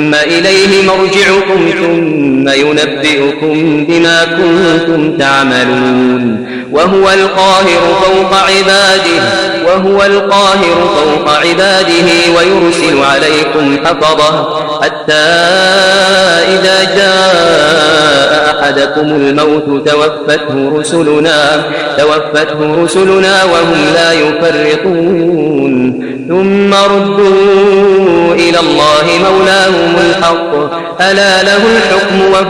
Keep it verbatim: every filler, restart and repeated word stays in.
ثم إليه مرجعكم ثم ينبئكم بما كنتم تعملون وهو القاهر فوق عباده وهو القاهر فوق عباده ويرسل عليكم حفظه حتى إذا جاء أحدكم الموت توفته رسلنا توفته رسلنا وهم لا يفرطون ثم ردوا إلى الله مولاهم الحق ألا له الحكم وهو